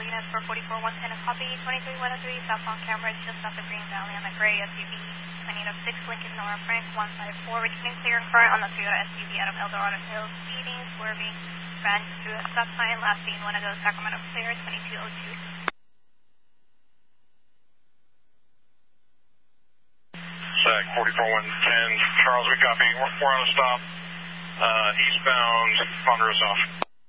units for 44110 and copy. 23103 southbound Cambridge, just south of Green Valley on the gray SUV. Landing of 6 Lincoln Nora Frank 154, returning clear and current on the Toyota SUV out of El Dorado Hills, speeding, swerving, ran through a stop sign, last seen Winnebago, Sacramento clear, 2202. SAC 44110, Charles, we copy. We're on a stop. Eastbound Ponderosa off.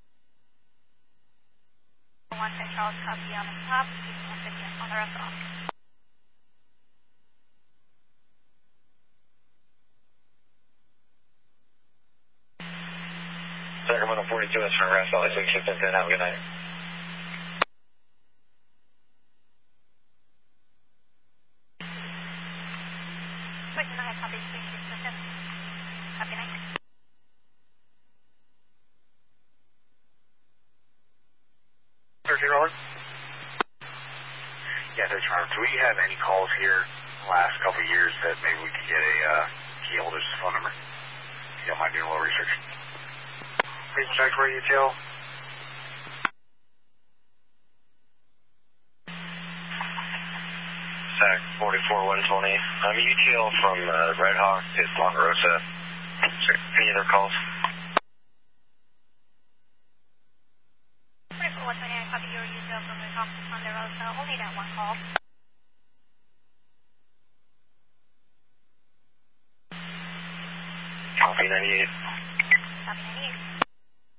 110 Charles, copy on the top, eastbound 50 on Ponderosa off. Sacramento 42, that's from Grass Valley 6610, have a good night. Wait, can I have copy 6610? Copy night. Robert? Yeah, 13 Robert. Do we have any calls here in the last couple of years that maybe we could get a key holder's phone number? If you don't mind doing a little research. Please check for UTL. SAC 44120. I'm UTL from Red Hawk to Ponderosa. Any other calls? 44120, copy your UTL from Red Hawk to Ponderosa. Only that one call. Copy 98. Copy 98.